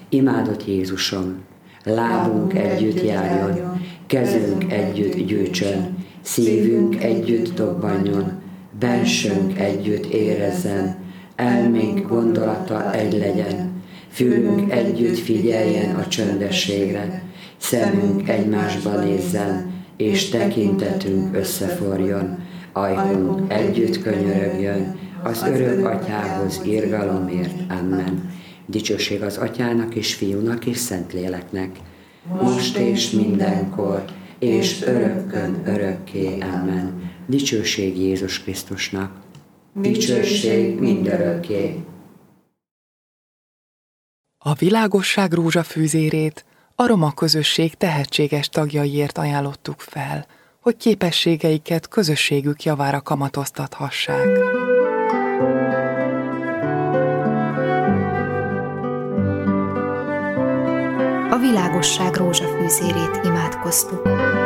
Imádott Jézusom, lábunk együtt járjon, kezünk együtt gyűjtsön, szívünk együtt dobbanjon, bensőnk együtt érezzen, elménk gondolata egy legyen, fülünk együtt figyeljen a csöndességre, szemünk egymásba nézzen, és tekintetünk összeforjon, ajkunk együtt könyörögjön, az örök Atyához irgalomért. Amen. Dicsőség az Atyának és Fiúnak és Szentléleknek, most és mindenkor, és örökkön örökké. Amen. Dicsőség Jézus Krisztusnak. Dicsőség mindörökké. A Világosság rózsafűzérét a roma közösség tehetséges tagjaiért ajánlottuk fel, hogy képességeiket közösségük javára kamatoztathassák. A Világosság rózsafűzérét imádkoztuk.